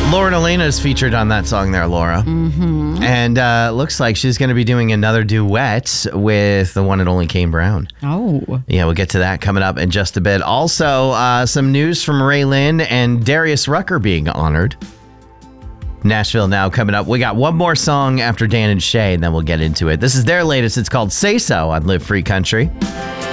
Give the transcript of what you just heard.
Lauren Elena is featured on that song there, Laura. Mm-hmm. And looks like she's going to be doing another duet with the one and only Kane Brown. Oh. Yeah, we'll get to that coming up in just a bit. Also, some news from Ray Lynn and Darius Rucker being honored. Nashville Now coming up. We got one more song after Dan and Shay, and then we'll get into it. This is their latest. It's called Say So on Live Free Country.